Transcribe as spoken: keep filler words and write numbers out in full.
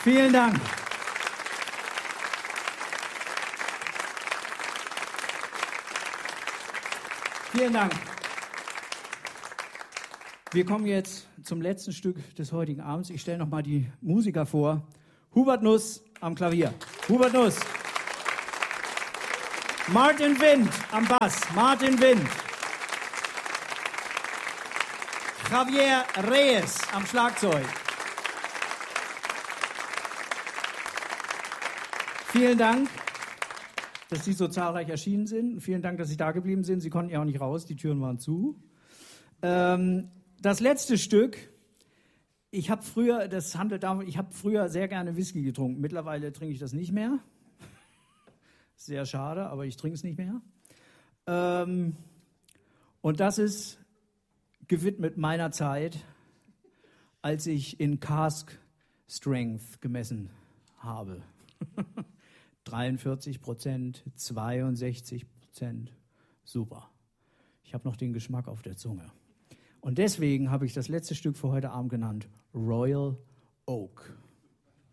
Vielen Dank. Vielen Dank. Wir kommen jetzt zum letzten Stück des heutigen Abends. Ich stelle noch mal die Musiker vor. Hubert Nuss am Klavier. Hubert Nuss. Martin Wind am Bass. Martin Wind. Javier Reyes am Schlagzeug. Vielen Dank, dass Sie so zahlreich erschienen sind. Vielen Dank, dass Sie da geblieben sind. Sie konnten ja auch nicht raus, die Türen waren zu. Ähm, das letzte Stück, ich habe früher, das handelt davon, ich habe früher sehr gerne Whisky getrunken. Mittlerweile trinke ich das nicht mehr. Sehr schade, aber ich trinke es nicht mehr. Ähm, und das ist gewidmet meiner Zeit, als ich in Cask Strength gemessen habe. dreiundvierzig Prozent, zweiundsechzig Prozent, super. Ich habe noch den Geschmack auf der Zunge. Und deswegen habe ich das letzte Stück für heute Abend genannt Royal Oak.